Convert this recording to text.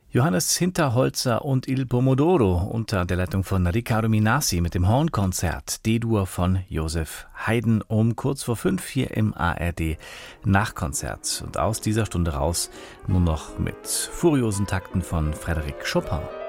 Johannes Hinterholzer und Il Pomodoro unter der Leitung von Riccardo Minassi mit dem Hornkonzert D-Dur von Joseph Haydn um kurz vor 5 hier im ARD Nachkonzert. Und aus dieser Stunde raus nur noch mit furiosen Takten von Frédéric Chopin.